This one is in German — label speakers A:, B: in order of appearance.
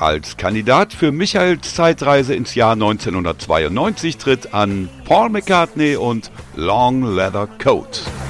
A: Als Kandidat für Michaels Zeitreise ins Jahr 1992 tritt an Paul McCartney und Long Leather Coat.